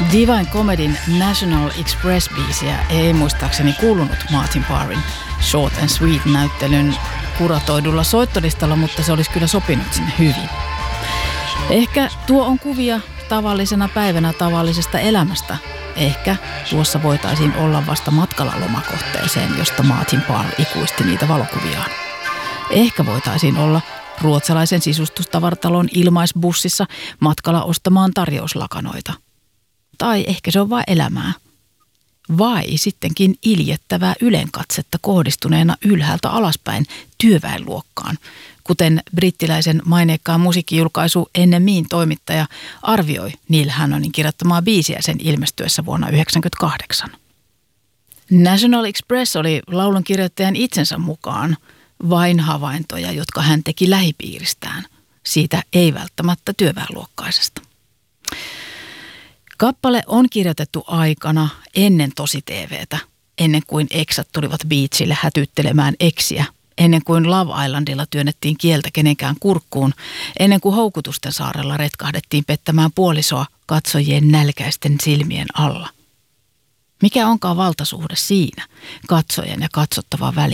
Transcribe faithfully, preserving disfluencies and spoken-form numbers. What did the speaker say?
Divine Comedyn National Express-biisiä ei muistaakseni kuulunut Martin Parrin Short and Sweet-näyttelyn kuratoidulla soittolistalla, mutta se olisi kyllä sopinut sinne hyvin. Ehkä tuo on kuvia tavallisena päivänä tavallisesta elämästä. Ehkä tuossa voitaisiin olla vasta matkalla lomakohteeseen, josta Martin Parr ikuisti niitä valokuviaan. Ehkä voitaisiin olla ruotsalaisen sisustustavartalon ilmaisbussissa matkalla ostamaan tarjouslakanoita. Tai ehkä se on vain elämää. Vai sittenkin iljettävää ylenkatsetta kohdistuneena ylhäältä alaspäin työväenluokkaan, kuten brittiläisen maineikkaan musiikkijulkaisu Ennen Miin toimittaja arvioi Neil Hannonin kirjoittamaa biisiä sen ilmestyessä vuonna yhdeksänkymmentäkahdeksan. National Express oli laulun kirjoittajan itsensä mukaan vain havaintoja, jotka hän teki lähipiiristään, siitä ei välttämättä työväenluokkaisesta. Kappale on kirjoitettu aikana ennen tosi-T V:tä, ennen kuin eksat tulivat beachille hätyttelemään eksiä, ennen kuin Love Islandilla työnnettiin kieltä kenenkään kurkkuun, ennen kuin Houkutusten saarella retkahdettiin pettämään puolisoa katsojien nälkäisten silmien alla. Mikä onkaan valtasuhde siinä, katsojan ja katsottavan välillä?